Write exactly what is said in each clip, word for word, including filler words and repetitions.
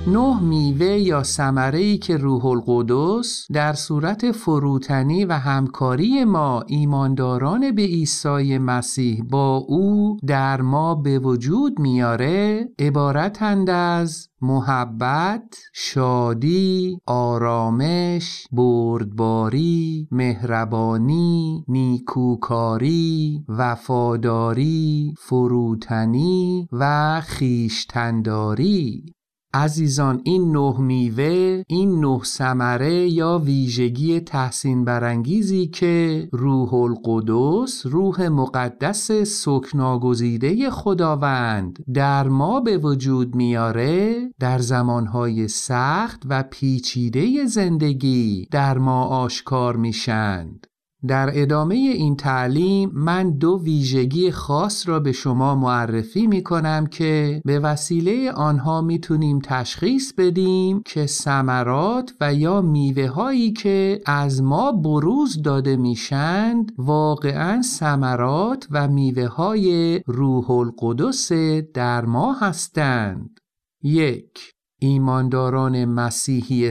نه میوه یا ثمره‌ای که روح القدس در صورت فروتنی و همکاری ما ایمانداران به عیسی مسیح با او در ما به وجود میاره عبارتند از محبت، شادی، آرامش، بردباری، مهربانی، نیکوکاری، وفاداری، فروتنی و خویشتن‌داری. عزیزان، این نه میوه، این نه ثمره یا ویژگی تحسین برانگیزی که روح القدس، روح مقدس سکناگزیده خداوند در ما به وجود میاره، در زمانهای سخت و پیچیده زندگی در ما آشکار میشند. در ادامه این تعلیم من دو ویژگی خاص را به شما معرفی می کنم که به وسیله آنها می تونیم تشخیص بدیم که ثمرات و یا میوه هایی که از ما بروز داده میشند واقعاً ثمرات و میوه های روح القدس در ما هستند. یک، ایمانداران مسیحی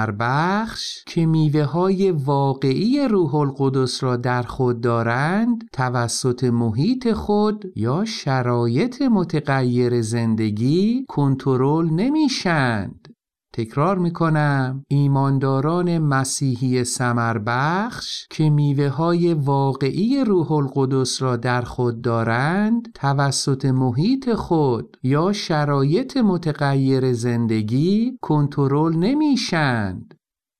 ثمربخش که میوه های واقعی روح القدس را در خود دارند توسط محیط خود یا شرایط متغیر زندگی کنترل نمیشند. تکرار میکنم، ایمانداران مسیحی ثمربخش که میوه های واقعی روح القدس را در خود دارند توسط محیط خود یا شرایط متغیر زندگی کنترل نمیشند.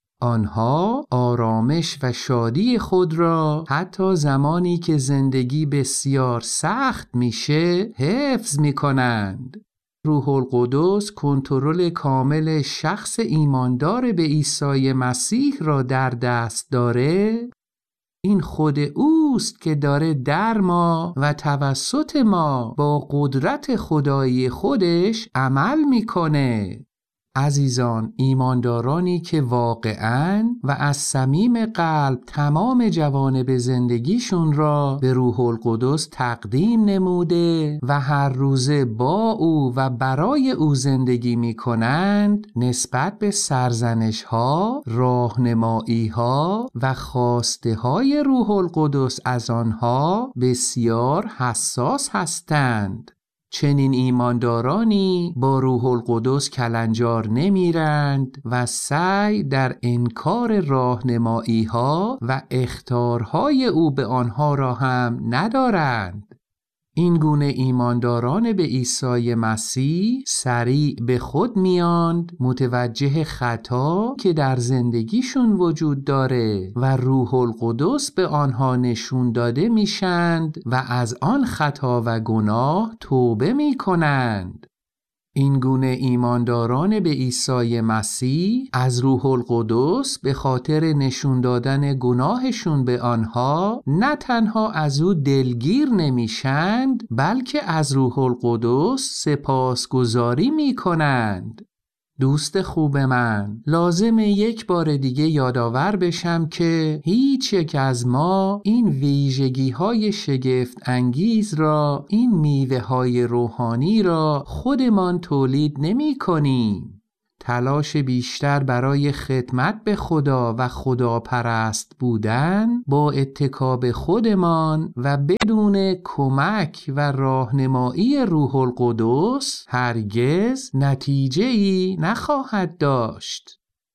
آنها آرامش و شادی خود را حتی زمانی که زندگی بسیار سخت میشه حفظ میکنند. روح القدس کنترل کامل شخص ایماندار به عیسی مسیح را در دست داره. این خود اوست که داره در ما و توسط ما با قدرت خدایی خودش عمل میکنه. عزیزان، ایماندارانی که واقعاً و از صمیم قلب تمام جوانب زندگیشون را به روح القدس تقدیم نموده و هر روزه با او و برای او زندگی می کنند، نسبت به سرزنش ها، راهنمایی ها و خواسته های روح القدس از آنها بسیار حساس هستند. چنین ایماندارانی با روح القدس کلنجار نمیرند و سعی در انکار راهنمایی ها و اخطارهای او به آنها را هم ندارند. این گونه ایمانداران به عیسی مسیح سریع به خود میاند، متوجه خطا که در زندگیشون وجود داره و روح القدس به آنها نشون داده میشند و از آن خطا و گناه توبه میکنند. این گونه ایمانداران به عیسی مسیح از روح القدس به خاطر نشون دادن گناهشون به آنها نه تنها از او دلگیر نمیشند، بلکه از روح القدس سپاسگزاری میکنند. دوست خوب من، لازمه یک بار دیگه یادآور بشم که هیچ یک از ما این ویژگی های شگفت انگیز را، این میوه های روحانی را خودمان تولید نمی کنیم. تلاش بیشتر برای خدمت به خدا و خداپرست بودن با اتکا به خودمان و بدون کمک و راهنمایی روح القدس هرگز نتیجه‌ای نخواهد داشت.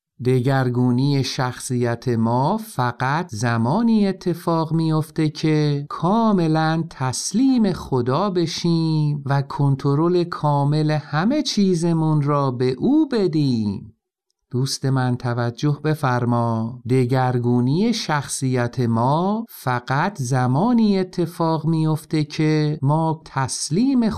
دگرگونی شخصیت ما فقط زمانی اتفاق میفته که کاملا تسلیم خدا بشیم و کنترل کامل همه چیزمون را به او بدیم. دوست من توجه بفرما، دگرگونی شخصیت ما فقط زمانی اتفاق میفته که ما تسلیم